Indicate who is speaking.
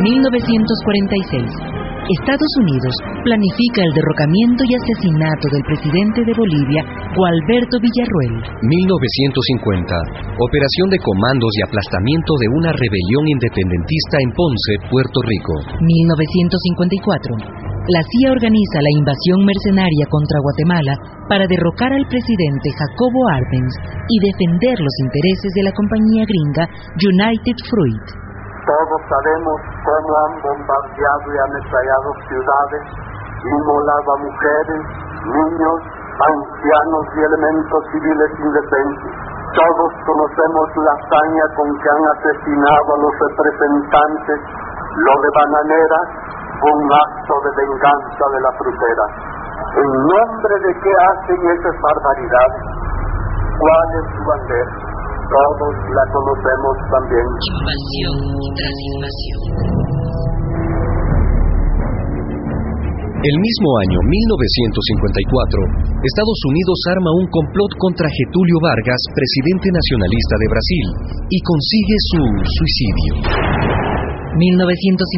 Speaker 1: 1946. Estados Unidos planifica el derrocamiento y asesinato del presidente de Bolivia, Gualberto Villarroel.
Speaker 2: 1950. Operación de comandos y aplastamiento de una rebelión independentista en Ponce, Puerto Rico.
Speaker 1: 1954. La CIA organiza la invasión mercenaria contra Guatemala para derrocar al presidente Jacobo Arbenz y defender los intereses de la compañía gringa United Fruit.
Speaker 3: Todos sabemos cómo han bombardeado y ametrallado ciudades, inmolado a mujeres, niños, ancianos y elementos civiles indefensos. Todos conocemos la hazaña con que han asesinado a los representantes. Lo de Bananera fue un acto de venganza de la frutera. ¿En nombre de qué hacen esas barbaridades? ¿Cuál es su bandera? Todos la conocemos también.
Speaker 4: Invasión y tras invasión.
Speaker 2: El mismo año, 1954, Estados Unidos arma un complot contra Getúlio Vargas, presidente nacionalista de Brasil, y consigue su suicidio.
Speaker 1: 1955.